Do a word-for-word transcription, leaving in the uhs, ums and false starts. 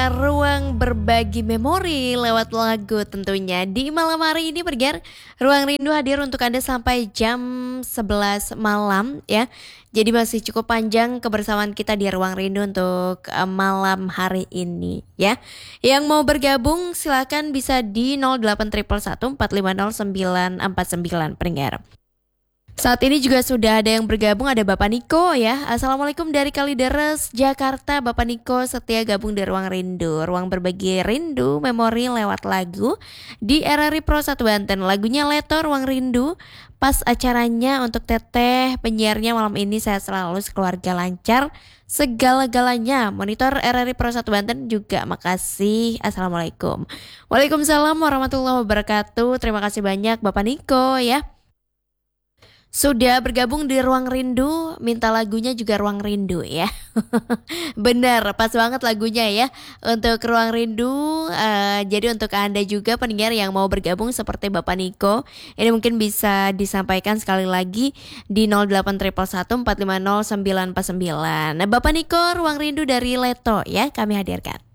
Ruang berbagi memori lewat lagu tentunya. Di malam hari ini pendengar, Ruang Rindu hadir untuk Anda sampai jam sebelas malam ya. Jadi masih cukup panjang kebersamaan kita di Ruang Rindu untuk uh, malam hari ini ya. Yang mau bergabung silakan bisa di nol delapan satu satu satu empat lima nol sembilan empat sembilan pendengar. Saat ini juga sudah ada yang bergabung, ada Bapak Niko ya. Assalamualaikum dari Kalideres, Jakarta. Bapak Niko setia gabung di Ruang Rindu, ruang berbagi rindu, memori lewat lagu di R R I Pro satu Banten. Lagunya Leto Ruang Rindu. Pas acaranya untuk Teteh, penyiarnya malam ini sehat selalu, sekeluarga lancar, segala-galanya. Monitor R R I Pro satu Banten juga makasih. Assalamualaikum. Waalaikumsalam warahmatullahi wabarakatuh. Terima kasih banyak Bapak Niko ya. Sudah bergabung di Ruang Rindu, minta lagunya juga Ruang Rindu ya. Benar, pas banget lagunya ya untuk Ruang Rindu. Uh, jadi untuk Anda juga pendengar yang mau bergabung seperti Bapak Niko, ini mungkin bisa disampaikan sekali lagi di nol delapan satu satu satu empat lima nol sembilan empat sembilan. Nah, Bapak Niko, Ruang Rindu dari Leto ya, kami hadirkan.